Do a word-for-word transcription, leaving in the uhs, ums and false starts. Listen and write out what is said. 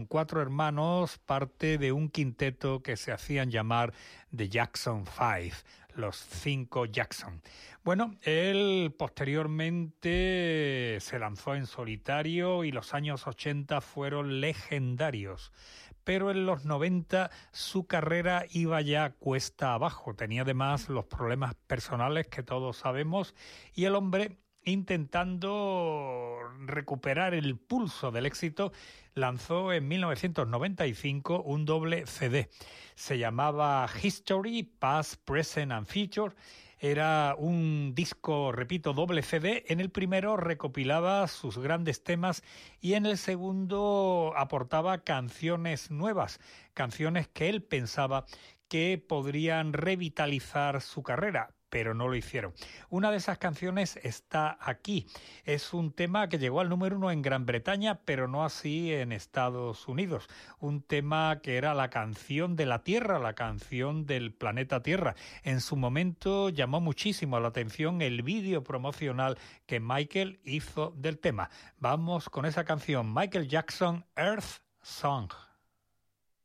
cuatro hermanos, parte de un quinteto que se hacían llamar The Jackson Five, los cinco Jackson. Bueno, él posteriormente se lanzó en solitario y los años ochenta fueron legendarios. Pero en los noventa su carrera iba ya cuesta abajo. Tenía además los problemas personales que todos sabemos y el hombre, intentando recuperar el pulso del éxito, lanzó en mil novecientos noventa y cinco un doble C D. Se llamaba History, Past, Present and Future. Era un disco, repito, doble C D. En el primero recopilaba sus grandes temas y en el segundo aportaba canciones nuevas, canciones que él pensaba que podrían revitalizar su carrera, pero no lo hicieron. Una de esas canciones está aquí. Es un tema que llegó al número uno en Gran Bretaña, pero no así en Estados Unidos. Un tema que era la canción de la Tierra, la canción del planeta Tierra. En su momento llamó muchísimo la atención el vídeo promocional que Michael hizo del tema. Vamos con esa canción, Michael Jackson, Earth Song.